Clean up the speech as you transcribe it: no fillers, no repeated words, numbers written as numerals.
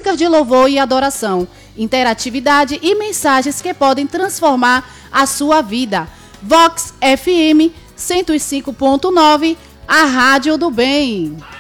músicas de louvor e adoração, interatividade e mensagens que podem transformar a sua vida. Vox FM 105.9, a Rádio do Bem.